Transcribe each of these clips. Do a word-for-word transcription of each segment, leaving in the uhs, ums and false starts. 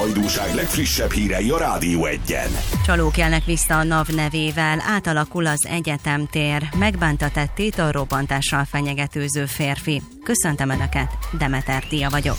hajdúság legfrissebb hírei a Rádió Egyen. Csalók jelnek vissza a NAV nevével, átalakul az egyetemtér, megbánta tettét a robbantással fenyegetőző férfi. Köszöntöm Önöket, Demeter Tia vagyok.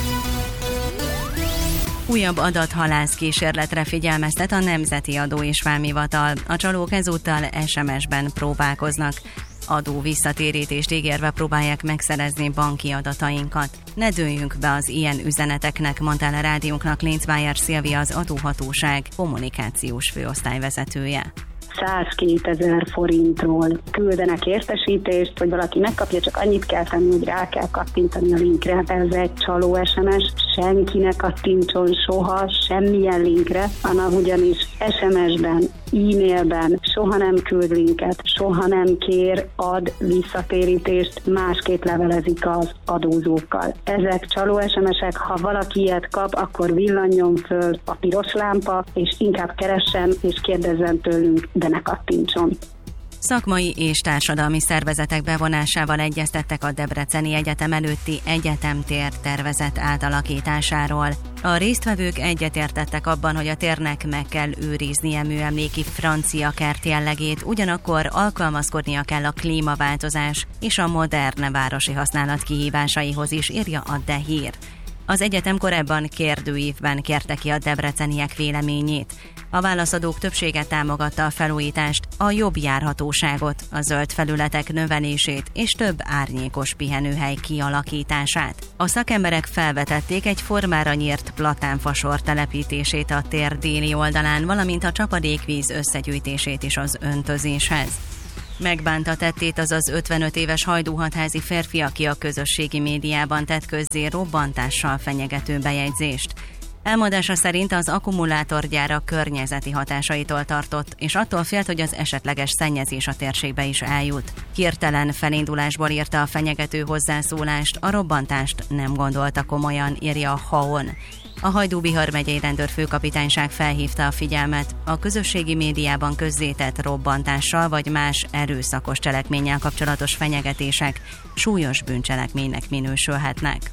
Újabb adathalász kísérletre figyelmeztet a Nemzeti Adó és Vámhivatal. A csalók ezúttal es em es-ben próbálkoznak. Adó visszatérítést ígérve próbálják megszerezni banki adatainkat. Ne dőljünk be az ilyen üzeneteknek, mondta el a rádiónknak Linzmeier Szilvia, az adóhatóság kommunikációs főosztályvezetője. százkétezer forintról küldenek értesítést, hogy valaki megkapja, csak annyit kell tenni, hogy rá kell kattintani a linkre. Ez egy csaló es em es, senki ne kattintson soha semmilyen linkre, hanem ugyanis es em es-ben, e-mailben soha nem küld linket, soha nem kér, ad visszatérítést, másképp levelezik az adózókkal. Ezek csaló es em es-ek, ha valaki ilyet kap, akkor villanjon föl a piros lámpa, és inkább keressen és kérdezzen tőlünk, de ne kattintson. Szakmai és társadalmi szervezetek bevonásával egyeztettek a Debreceni Egyetem előtti egyetemtér tervezett átalakításáról. A résztvevők egyetértettek abban, hogy a térnek meg kell őriznie műemléki francia kert jellegét, ugyanakkor alkalmazkodnia kell a klímaváltozás és a modern városi használat kihívásaihoz is, írja a De Hír. Az egyetem korábban kérdőívben kérte ki a debreceniek véleményét. A válaszadók többsége támogatta a felújítást, a jobb járhatóságot, a zöld felületek növelését és több árnyékos pihenőhely kialakítását. A szakemberek felvetették egy formára nyírt platánfasor telepítését a tér déli oldalán, valamint a csapadékvíz összegyűjtését is az öntözéshez. Megbánta tettét az az ötvenöt éves hajdúhatházi férfi, aki a közösségi médiában tett közzé robbantással fenyegető bejegyzést. Elmondása szerint az akkumulátorgyárak környezeti hatásaitól tartott, és attól félt, hogy az esetleges szennyezés a térségbe is eljut. Hirtelen felindulásból írta a fenyegető hozzászólást, a robbantást nem gondolta komolyan, írja a Haon. A Hajdú-Bihar megyei rendőrfőkapitányság felhívta a figyelmet, a közösségi médiában közzétett robbantással vagy más erőszakos cselekménnyel kapcsolatos fenyegetések súlyos bűncselekménynek minősülhetnek.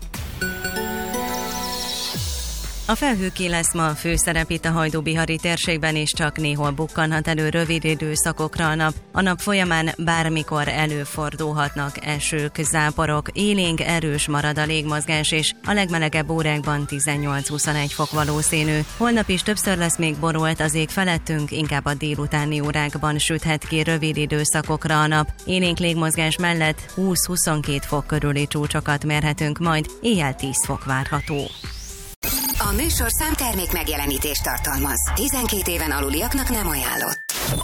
A felhőké lesz ma a főszerep itt a hajdú-bihari térségben, és csak néhol bukkanhat elő rövid időszakokra a nap. A nap folyamán bármikor előfordulhatnak esők, záporok, élénk erős marad a légmozgás, és a legmelegebb órákban tizennyolc-huszonegy fok valószínű. Holnap is többször lesz még borult az ég felettünk, inkább a délutáni órákban süthet ki rövid időszakokra a nap. Élénk légmozgás mellett húsz-huszonkét fok körüli csúcsokat mérhetünk, majd éjjel tíz fok várható. A műsor számtermék megjelenítést tartalmaz. tizenkét éven aluliaknak nem ajánlott.